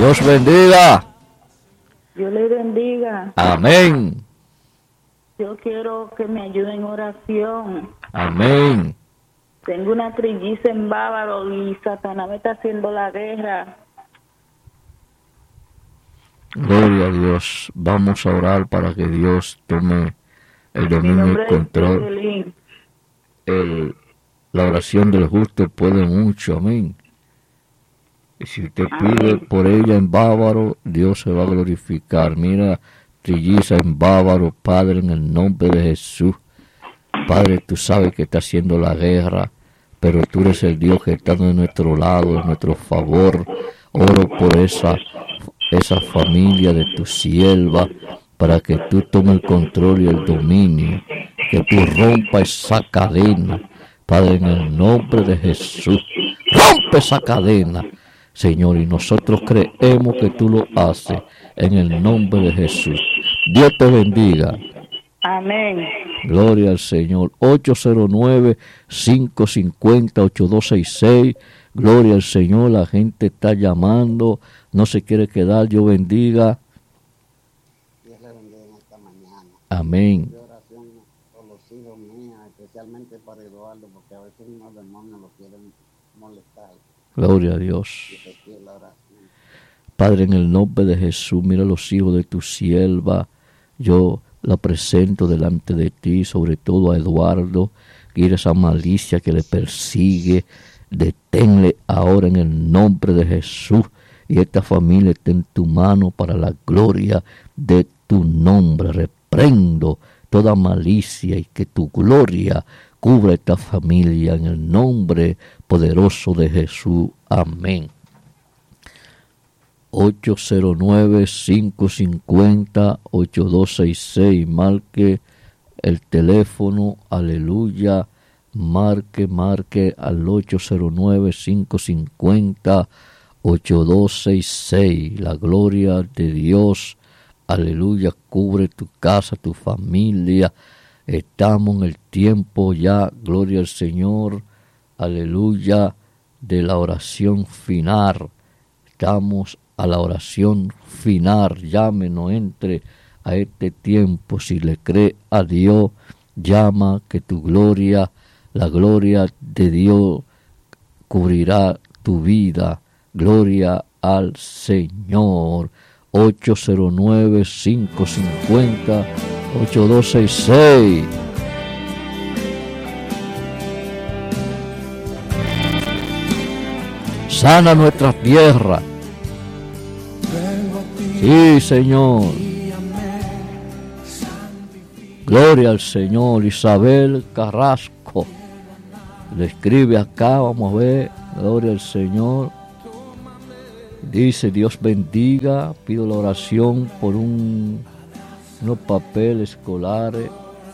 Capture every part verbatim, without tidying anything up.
Dios bendiga. Dios le bendiga. Amén. Yo quiero que me ayude en oración. Amén. Tengo una trilliza en Bávaro y Satanás me está haciendo la guerra. Gloria a Dios. Vamos a orar para que Dios tome el Mi dominio y nombre el control. es Evelyn. El, la oración del justo puede mucho. Amén. Y si usted pide Amén. por ella en Bávaro, Dios se va a glorificar. Mira, trilliza en Bávaro, Padre, en el nombre de Jesús. Padre, tú sabes que está haciendo la guerra, pero tú eres el Dios que está de nuestro lado, de nuestro favor. Oro por esa, esa familia de tu sierva, para que tú tomes el control y el dominio, que tú rompas esa cadena, Padre, en el nombre de Jesús. Rompe esa cadena, Señor, y nosotros creemos que tú lo haces en el nombre de Jesús. Dios te bendiga. Amén. Gloria al Señor. ocho cero nueve, cinco cinco cero, ocho dos seis seis. Gloria al Señor. La gente está llamando. No se quiere quedar. Dios bendiga. Dios le bendiga en esta mañana. Amén. De oración por los hijos míos, especialmente para Eduardo, porque a veces unos demonios lo quieren molestar. Gloria a Dios. Y requiere la oración. Padre, en el nombre de Jesús, mira los hijos de tu sierva. Yo la presento delante de ti, sobre todo a Eduardo. Quiere esa malicia que le persigue. Deténle ahora en el nombre de Jesús. Y esta familia está en tu mano para la gloria de tu nombre. Reprendo toda malicia y que tu gloria cubra esta familia en el nombre poderoso de Jesús. Amén. ocho cero nueve, cinco cinco cero, ocho dos seis seis. Marque el teléfono, aleluya. Marque, marque al ocho cero nueve, cinco cinco cero, ocho dos seis seis. La gloria de Dios, aleluya, cubre tu casa, tu familia. Estamos en el tiempo ya, gloria al Señor, aleluya, de la oración final. Estamos a la oración final. Llame, no entre a este tiempo. Si le cree a Dios, llama, que tu gloria, la gloria de Dios cubrirá tu vida. Gloria al Señor. ocho cero nueve, cinco cinco cero, ocho dos seis seis. Sana nuestra tierra. Sí, Señor. Gloria al Señor. Isabel Carrasco le escribe acá, vamos a ver. Gloria al Señor. Dice: Dios bendiga. Pido la oración por un, unos papeles escolares,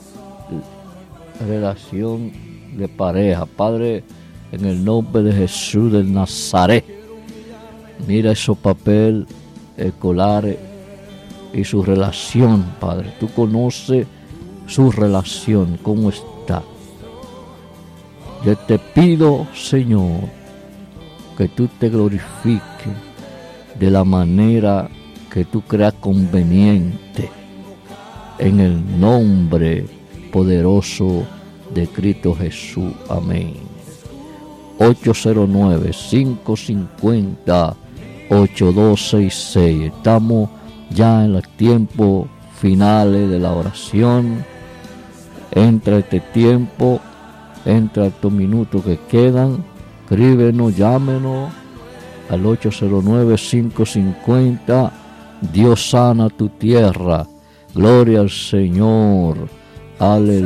relación de pareja. Padre, en el nombre de Jesús de Nazaret, mira esos papeles escolares y su relación, Padre. Tú conoces su relación, cómo está. Yo te pido, Señor, que tú te glorifiques de la manera que tú creas conveniente, en el nombre poderoso de Cristo Jesús. Amén. ocho cero nueve, cinco cinco cero, ocho dos seis seis. Estamos ya en los tiempos finales de la oración. Entra este tiempo, entra estos minutos que quedan. Escríbenos, llámenos al ocho cero nueve, cinco cinco cero. Dios sana tu tierra. Gloria al Señor. Aleluya.